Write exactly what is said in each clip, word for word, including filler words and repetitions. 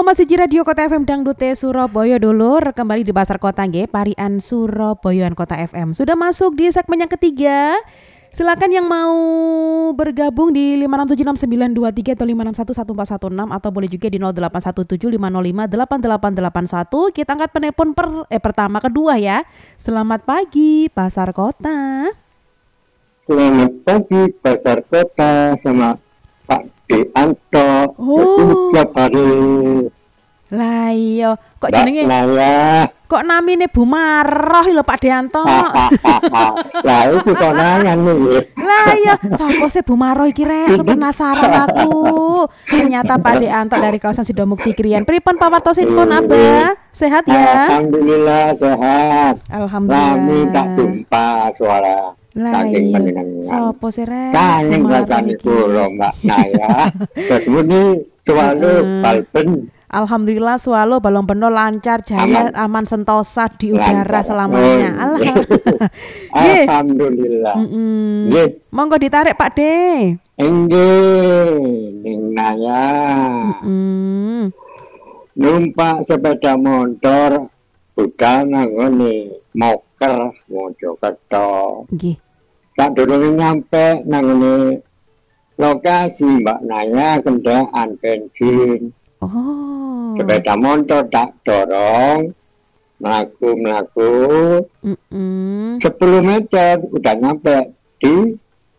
koma siji Radio Kota F M Dangdute Surabaya dulur, kembali di Pasar Kota nggih, Parian Surabayaan Kota F M. Sudah masuk di segmen yang ketiga. Silakan yang mau bergabung di lima enam tujuh enam sembilan dua tiga atau lima enam satu satu empat satu enam atau boleh juga di nol delapan satu tujuh lima nol lima delapan delapan delapan satu. Kita angkat penelpon per eh pertama kedua ya. Selamat pagi Pasar Kota. Selamat pagi Pasar Kota sama Pak Deanto. Oh. Setiap hari. Lah iya, kok Mbak jenenge? Naya. Kok namine Bu Maroh lho Pak Deanto. Lah itu konangan nih. Lah iya, sapa sih Bu Maroh iki rek? Aku penasaran aku. Ternyata Pak Deanto dari kawasan Sidomukti Krian. Pripun pawartosinipun Abah? Sehat ya? Alhamdulillah sehat. Alhamdulillah. Kami tak jumpa suara. Lah Saking iya, menyenangkan. sapa sih rek? Kangen Bu Maroh rasanya iki. kula Mbak Naya. Terus ini selalu balben. Alhamdulillah swallow balong penuh lancar jaya aman, Aman. sentosa di udara Lancar. selamanya. Oh, Alhamdulillah. Nggih. Alhamdulillah. Mm-mm. Nggih. Monggo ditarik Pak De. Enggih, ning Naya. Mm. Numpak sepeda motor budal nangone moker Mojokerto. Nggih. Tak durunge nyampe nangone lokasi Mbak Naya kendaraan bensin. Oh. Sepeda motor tak dorong melaku-melaku Mm-mm. sepuluh meter udah nyampe di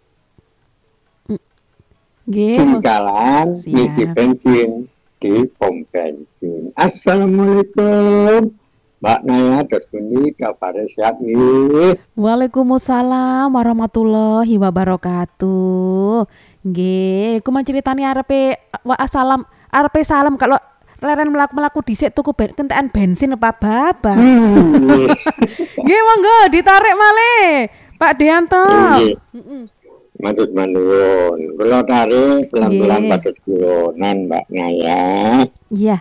Nggih. Singkalan Siap. ngisi bensin di pom bensin. Assalamualaikum Mbak Naya, terus bunyi kabar sehat nih. Waalaikumsalam warahmatullahi wabarakatuh. Nggih, ku menceritani arepe wa salam arepe salam kalau leren melaku-melaku dhisik tuku ben, kentekan bensin apa baba. Hmm. Nggih monggo ditarik malih Pak Deanto. Nggih. Matur manuwun. Kula tarik pelan-pelan Nggih. patut kulonan Mbak Naya. Iya.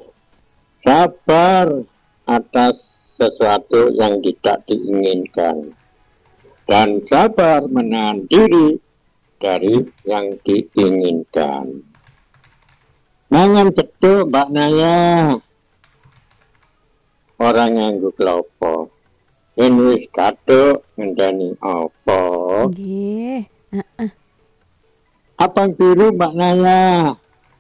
Sabar atas sesuatu yang tidak diinginkan. Dan sabar menahan diri dari yang diinginkan. Mangan ceduk Mbak Naya. Orang nganggo klopo. Yen wis kathuk ngendani apa? Nggih. Abang biru Mbak Naya.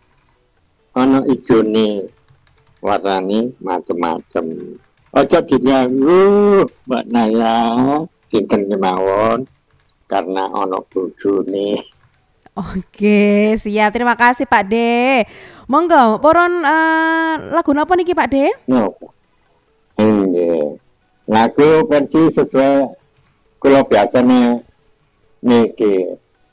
Ana ijone. Warnane macem-macem. Aja diganggu Mbak Naya. Sinten kemawon karena ana bojone. Oke, siap. Terima kasih Pak De. Monggo, poron uh, lagu napa niki Pak De? Nopo? Nggih. Lagu versi sesuai kula biasane niki.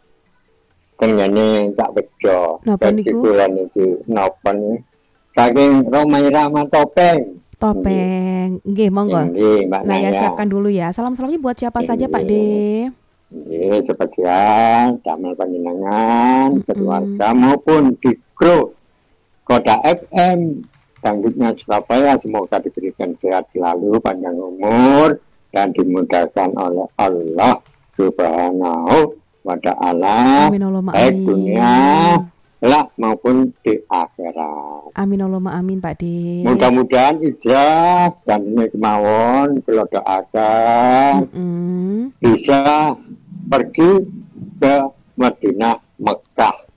Tengene Cak Bejo. Napa Versi niku? kula niki napa niki? Saking Romai Rahma Topeng. Topeng. Nggih, monggo. Nggih, Mbak Naya Naya. siapkan dulu ya. Salam-salamnya buat siapa saja Pak De? Nggih, sebagian damel panjenengan, Mm-mm. keluarga maupun di grup Kota F M Dangdutnya Surabaya, semoga diberikan sehat selalu, panjang umur dan dimudahkan oleh Allah Subhanahu wa Ta'ala, Amin Allahumma baik amin. dunia kelak maupun di akhirat. Amin Allahumma amin Pak De. Mudah-mudahan ijazah dan ini kemauan kalau doakan Mm-mm. bisa pergi ke Madinah Mekah.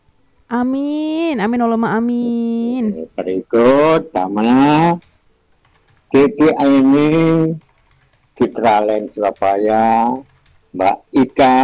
Amin. Amin Allahumma amin. Berikut sama Cici ini Citralen Surabaya, Mbak Ika,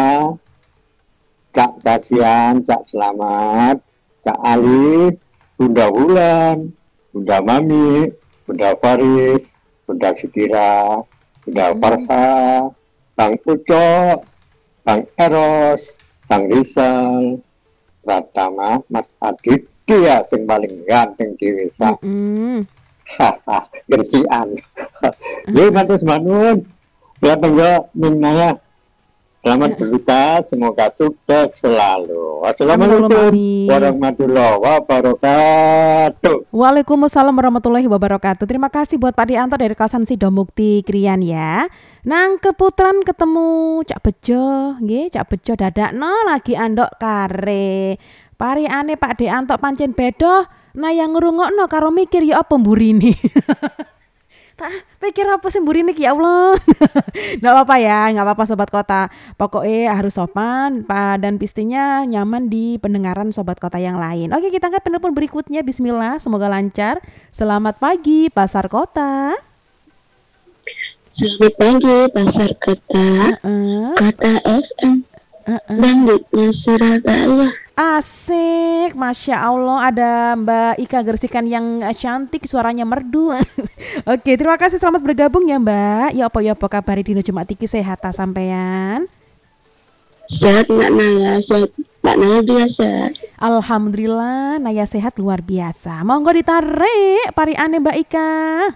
Cak Kasian, Cak Selamat, Cak Ali, Bunda Wulan, Bunda Mami, Bunda Faris, Bunda Sikira, Bunda Farha, Bang Uco, Bang Eros, Bang Rizal, Pratama, Mas Adit, dia yang paling ganteng di desa. Mm-mm. Haha, gersian. Jadi matur nuwun. Ya tenggo Naya. Selamat berbuka, semoga sukses selalu. Wassalamualaikum Amin. warahmatullahi wabarakatuh. Waalaikumsalam warahmatullahi wabarakatuh. Terima kasih buat Pak Deanto dari kawasan Sidomukti Krian ya. Nang keputran ketemu Cak Bejo, nggih, Cak Bejo dadakno lagi andok kare. Pariane Pak Deanto pancen bedo Nah yang ngrungokno karo mikir ya apa mburine. Tak pikir apa sih mburine ki ya Allah. Nggak apa-apa ya, nggak apa-apa Sobat Kota. Pokoknya harus sopan pa, dan pastinya nyaman di pendengaran Sobat Kota yang lain. Oke, kita angkat penelpon berikutnya. Bismillah, semoga lancar. Selamat pagi Pasar Kota. Selamat pagi Pasar Kota. Uh-uh. Kota F M. Uh-uh. Dangdutnya Surabaya. Asik, Masya Allah, ada Mbak Ika Gersikan yang cantik, suaranya merdu. Oke, terima kasih, selamat bergabung ya Mbak. Ya apa ya apa kabar dino Jumat iki, sehat ta sampean? Sehat Mbak Naya, sehat Mbak Naya juga sehat. Alhamdulillah, Naya sehat luar biasa. Monggo ditarik pariane Mbak Ika.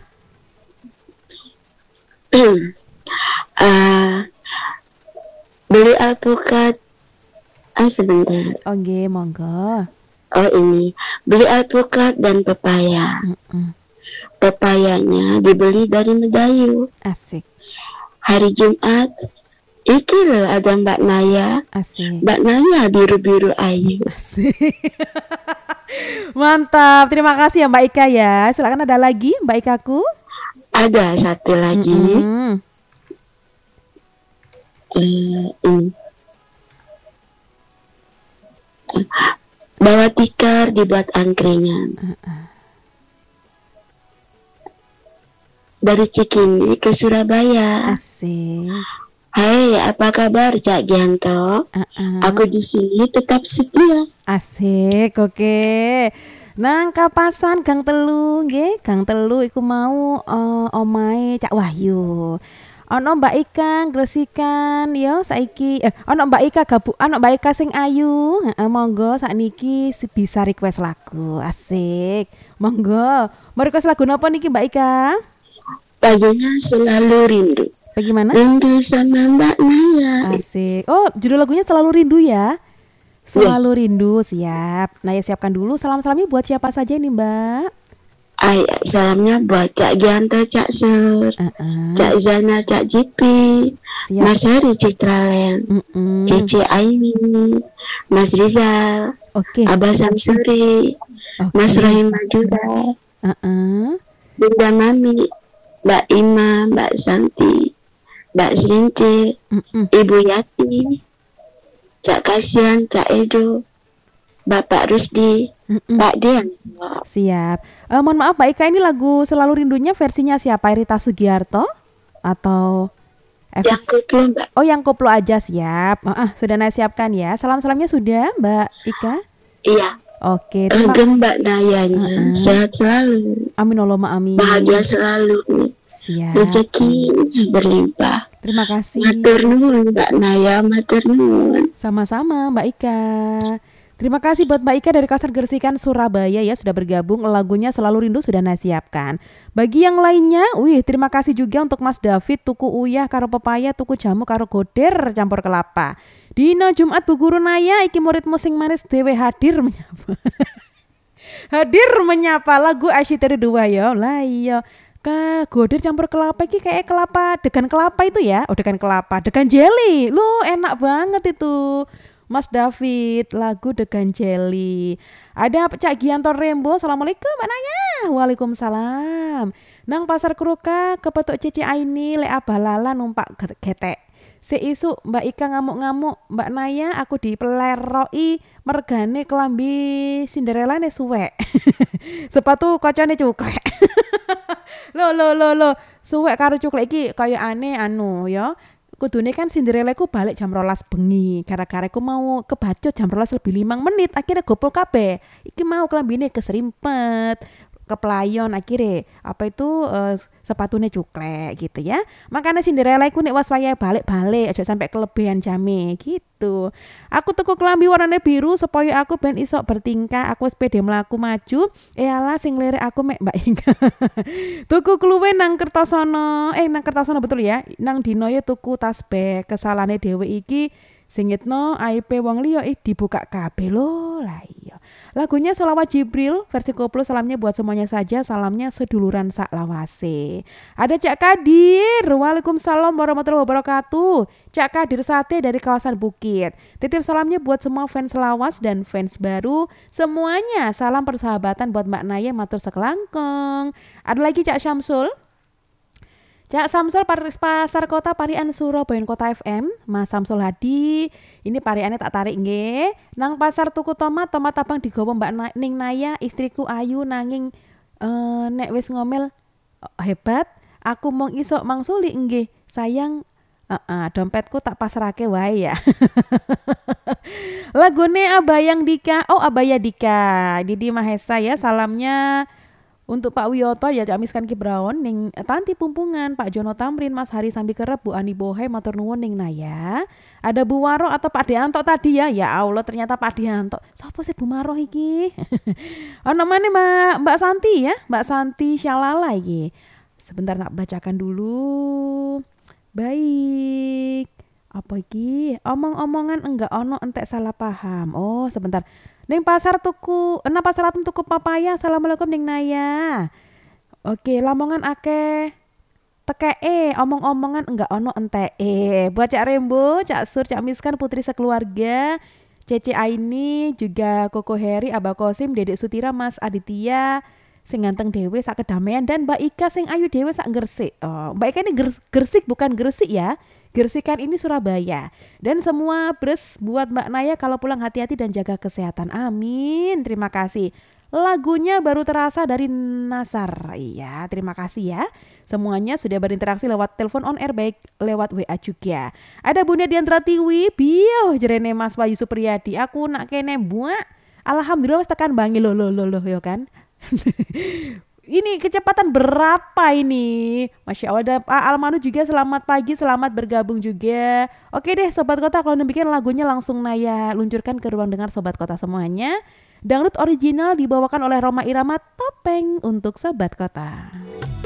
uh, beli alpukat. Ah sebentar. Oke, monggo. Oh ini, beli alpukat dan pepaya. Mm-mm. Pepayanya dibeli dari Medayu. Asik. Hari Jumat, iki loh ada Mbak Naya. Asik. Mbak Naya biru-biru ayu. Asik. Mantap, terima kasih ya Mbak Ika ya. Silakan, ada lagi Mbak Ikaku? Ada satu lagi. Mm-mm. Uh, ini. Bawa tikar dibuat angkringan. Uh-uh. Dari Cikini ke Surabaya. Asik. Hai, apa kabar Cak Gianto? Uh-uh. Aku di sini tetap setia. Asik, oke. Nang kapasan Gang Telu, nggih. Gang Telu iku mau uh, omahe Cak Wahyu. Ono Mbak Ika Gresikan yo saiki eh ono Mbak Ika gabu ono Mbak Ika sing ayu. Heeh, monggo sakniki bisa request lagu. Asik. Monggo. Mau request lagu napa niki Mbak Ika? Paginya selalu rindu. Bagaimana? Rindu sama Mbak Naya. Asik. Oh, judul lagunya Selalu Rindu ya. Selalu yeah. Rindu, siap. Naya siapkan dulu salam-salamnya buat siapa saja ini, Mbak? Ay, salamnya buat Cak Gianto, Cak Sur, uh-uh. Cak Zana, Cak Jipi, siap. Mas Heri Citralen, uh-uh. Cici Aini, Mas Rizal, okay. Abah Samsuri, okay. Mas Rahim Madura, uh-uh. Bunda Mami, Mbak Ima, Mbak Santi, Mbak Serintil, uh-uh. Ibu Yati, Cak Kasian, Cak Edo, Bapak Rusdi, Mm-mm. Pak Dian. Siap. Uh, mohon maaf Mbak Ika, ini lagu Selalu Rindunya versinya siapa? Rita Sugiarto atau F- yang koplo Mbak? Oh, yang koplo aja, siap. Uh, uh, sudah Naya siapkan ya. Salam-salamnya sudah Mbak Ika? Iya. Oke. Terima kasih Mbak Nayanya. Uh-uh. Sehat selalu. Amin Allahumma amin. Bahagia selalu. Siap. Rezeki berlimpah. Terima kasih. Matur nuwun Mbak Naya, matur nuwun. Sama-sama Mbak Ika. Terima kasih buat Mbak Ika dari Kasar Gersikan Surabaya ya, sudah bergabung. Lagunya Selalu Rindu sudah Naya siapkan. Bagi yang lainnya, wih terima kasih juga untuk Mas David, tuku uyah karo pepaya, tuku jamu karo goder campur kelapa. Dino Jumat Bu Guru Naya, iki murid musing manis dewe hadir menyapa. Hadir menyapa lagu Asyiteri dua ya. Lah iya. Ka goder campur kelapa iki kayak kelapa, degan kelapa itu ya. Oh, degan kelapa, degan jelly. Loh, enak banget itu. Mas David, lagu Degan Jelly. Ada Cak Gianto Rembo, Assalamualaikum Mbak Naya. Waalaikumsalam. Nang Pasar Keruka, kepetuk Cici Aini, le abalala numpak getek. Seisu Mbak Ika ngamuk-ngamuk, Mbak Naya aku dipeleroi mergane kelambi Cinderella ne suwek. Sepatu kocone cuklek. Lo lo lo lo, suwek karo cuklek iki kaya aneh anu ya. Kudune kan Cinderella ku balik jam rolas bengi. Gara-gara ku mau kebacut jam rolas lebih limang menit. Akhirnya gopol kabeh. Iki mau kelambine keserimpet, keplayon akhirnya apa itu uh, sepatunya cuklek gitu ya. Makanya Cinderella ku nek was wayahe balik-balik aja sampai kelebihan jame gitu. Aku tuku kelambi warnane biru supaya aku ben iso bertingkah. Aku wis pede mlaku maju. Eh alah sing lirik aku mek Mbak Inga. Tuku kluwe nang Kertosono. Eh nang Kertosono betul ya. Nang dino ya tuku tasbih. Kesalane dhewe iki Singitno aib wong liya ih dibuka kabeh lho. Lah iya. Lagunya Sholawat Jibril versi koplo, salamnya buat semuanya saja, salamnya seduluran sak lawase. Ada Cak Kadir, waalaikumsalam warahmatullahi wabarakatuh. Cak Kadir Sate dari kawasan Bukit. Titip salamnya buat semua fans lawas dan fans baru semuanya. Salam persahabatan buat Mbak Naya matur sekelangkeng. Ada lagi Cak Syamsul. Cak Samsul Pasar Kota Parian Surabaya Kota F M, Mas Samsul Hadi. Ini pariannya tak tarik nggih. Nang pasar tuku tomat, tomat abang digowo Mbak Na- Ning Naya, istriku ayu nanging uh, nek wis ngomel uh, hebat. Aku mong iso mangsuli nggih. Sayang uh, uh, dompetku tak pasrake wae ya. Lagune Abayang Dika. Oh, Abaya Dika. Didi Mahesa ya, salamnya untuk Pak Wiyoto ya Cak Miskan Kibraon ning Tanti Pumpungan, Pak Jono Tamrin, Mas Hari Sambi Kerep, Bu Ani Bohe matur nuwun ning Naya. Ada Bu Waro atau Pak Dianto tadi ya. Ya Allah ternyata Pak Dianto. Sopo sih Bu Waro iki? Oh namanya Mbak Mbak Santi ya, Mbak Santi Syalala iki. Sebentar nak bacakan dulu. Baik. Apa iki? Omong-omongan enggak ono entek salah paham. Oh, sebentar. Ning pasar tuku, enak pasar atom tuku papaya. Assalamualaikum ning Naya. Oke, lamongan akeh tekee, omong-omongan enggak ono enteke. Buat Cak Rembo, Cak Sur, Cak Miskan, putri sekeluarga, Cece Aini, juga Koko Heri, Abah Kosim, Dedek Sutira, Mas Aditya, sing ganteng dewe sak kedamaian, dan Mbak Ika sing ayu dewe sak Gresik. Oh, Mbak Ika ini Gresik bukan Gresik ya. Gersikan ini Surabaya. Dan semua bres buat Mbak Naya kalau pulang hati-hati dan jaga kesehatan. Amin. Terima kasih. Lagunya baru terasa dari Nasar. Iya, terima kasih ya. Semuanya sudah berinteraksi lewat telepon on air baik lewat W A juga. Ada Bunda Diandra Tiwi, bio jerene Mas Bayu Supriyadi. Aku nak kene buak. Alhamdulillah wis tekan bangi loh loh loh yo kan. Ini kecepatan berapa ini? Masya Allah. Ada Pak Almanu juga selamat pagi, selamat bergabung juga. Oke deh Sobat Kota, kalau demikian lagunya langsung Naya luncurkan ke ruang dengar Sobat Kota semuanya. Dangdut original dibawakan oleh Roma Irama, Topeng untuk Sobat Kota.